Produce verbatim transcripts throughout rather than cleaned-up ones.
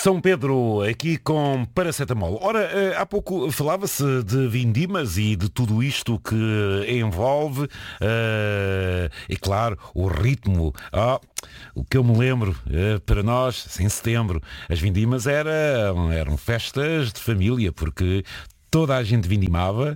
São Pedro, aqui com paracetamol. Ora, há pouco falava-se de vindimas e de tudo isto que envolve, uh, e claro, o ritmo. Oh, o que eu me lembro, uh, para nós, em setembro, as vindimas eram, eram festas de família, porque toda a gente vindimava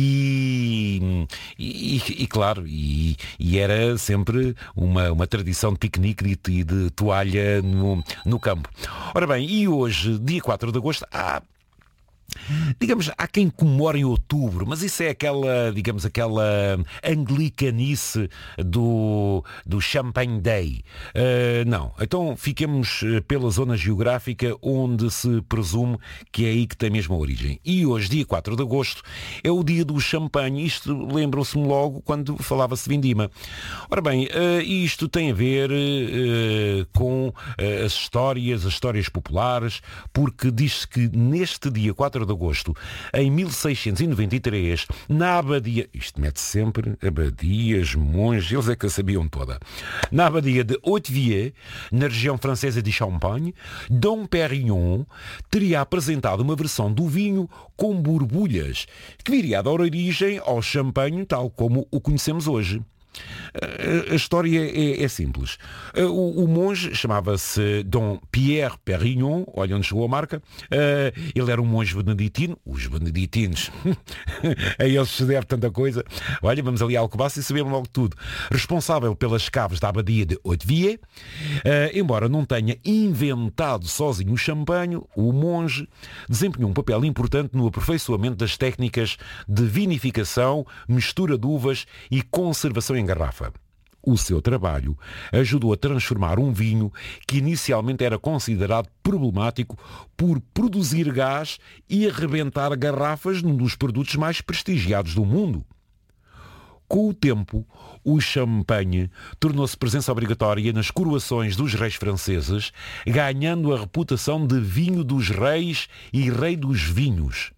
e, e, e claro, e, e era sempre uma, uma tradição de piquenique e de, de toalha no, no campo. Ora bem, e hoje, dia quatro de agosto, há... Digamos, há quem comemore em outubro, mas isso é aquela, digamos, aquela anglicanice do, do Champagne Day. Uh, não, então fiquemos pela zona geográfica onde se presume que é aí que tem mesmo a origem. E hoje, dia quatro de agosto, é o dia do champanhe. Isto lembram-se-me logo quando falava-se de vindima. Ora bem, uh, isto tem a ver uh, com uh, as histórias, as histórias populares, porque diz-se que neste dia quatro de agosto, em mil seiscentos e noventa e três, na abadia, isto mete sempre abadias, monges, eles é que a sabiam toda, na abadia de Hauteville, na região francesa de Champagne, Dom Perignon teria apresentado uma versão do vinho com borbulhas, que viria a dar origem ao champanhe tal como o conhecemos hoje. A história é, é simples. O, o monge chamava-se Dom Pierre Perignon, olha onde chegou a marca. Ele era um monge beneditino. Os beneditinos, a eles se deve tanta coisa. Olha, vamos ali ao Alcobaça e sabemos logo tudo. Responsável pelas caves da abadia de Hauteville, embora não tenha inventado sozinho o champanhe, o monge desempenhou um papel importante no aperfeiçoamento das técnicas de vinificação, mistura de uvas e conservação em garrafa. O seu trabalho ajudou a transformar um vinho que inicialmente era considerado problemático por produzir gás e arrebentar garrafas num dos produtos mais prestigiados do mundo. Com o tempo, o champanhe tornou-se presença obrigatória nas coroações dos reis franceses, ganhando a reputação de vinho dos reis e rei dos vinhos.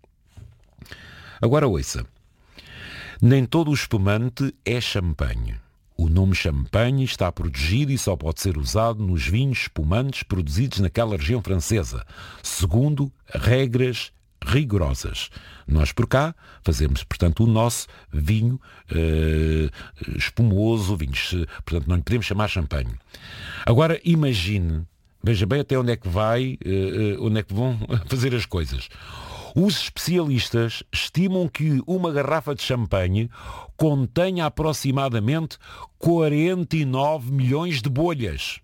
Agora ouça. Nem todo o espumante é champanhe. O nome champanhe está protegido e só pode ser usado nos vinhos espumantes produzidos naquela região francesa, segundo regras rigorosas. Nós por cá fazemos, portanto, o nosso vinho uh, espumoso, vinhos, portanto, não lhe podemos chamar champanhe. Agora imagine, veja bem até onde é que vai, uh, onde é que vão fazer as coisas. Os especialistas estimam que uma garrafa de champanhe contenha aproximadamente quarenta e nove milhões de bolhas.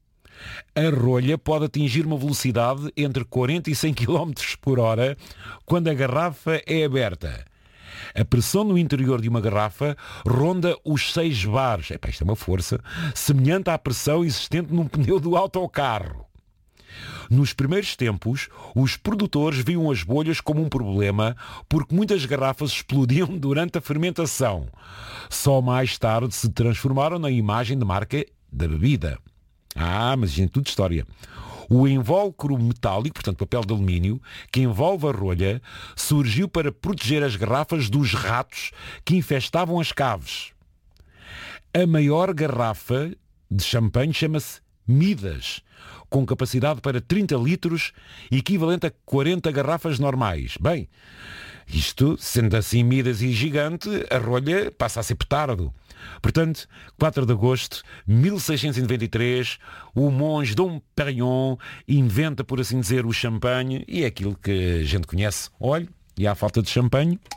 A rolha pode atingir uma velocidade entre quarenta e cem quilómetros por hora quando a garrafa é aberta. A pressão no interior de uma garrafa ronda os seis bares. Epá, isto é uma força semelhante à pressão existente num pneu do autocarro. Nos primeiros tempos, os produtores viam as bolhas como um problema porque muitas garrafas explodiam durante a fermentação. Só mais tarde se transformaram na imagem de marca da bebida. Ah, mas gente, tudo história. O invólucro metálico, portanto papel de alumínio, que envolve a rolha, surgiu para proteger as garrafas dos ratos que infestavam as caves. A maior garrafa de champanhe chama-se Midas, com capacidade para trinta litros, equivalente a quarenta garrafas normais. Bem, isto, sendo assim Midas e gigante, a rolha passa a ser petardo. Portanto, quatro de agosto de mil seiscentos e noventa e três, o monge Dom Perignon inventa, por assim dizer, o champanhe, e é aquilo que a gente conhece. Olhe, e à falta de champanhe...